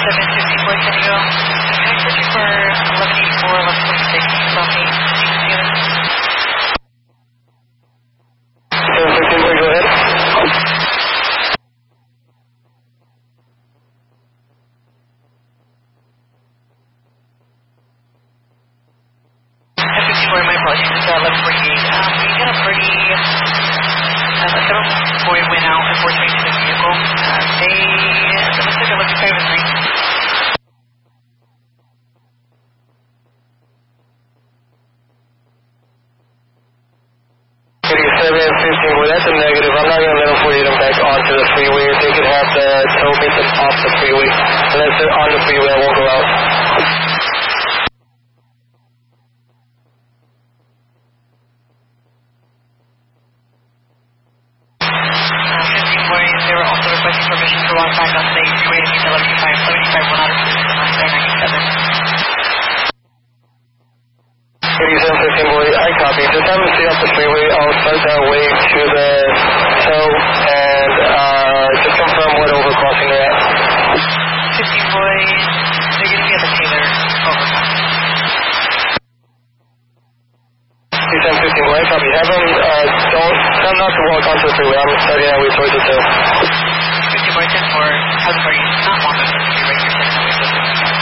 5754 San Diego. Can I search you for 1184, 1126 South 8? 715, go ahead. 1054, my apologies, it's 1148. We got a pretty, a 740 went out, unfortunately, to the vehicle. It looks like it looks kind of a 3. 8715, well that's a negative. I'm not going to let them forward them back onto the freeway. If they could have the tow meet them off the freeway. Unless they're on the freeway, I won't go out. 1540, they were also requesting permission to walk back on the freeway to meet the 75 1 out of 6 on their 97. 8715, boy, I copy. Just have them stay off the freeway. I'll start that way to the tow and just confirm what overcrossing they're at. 15 boys, they're going to be at the Taylor overpass. 8715, boy, I copy. Have them, tell not to walk onto the freeway. I'm starting that way towards the tow. 15 boys, 10-4, how's it for you? Not walking on the freeway, you're saying that way.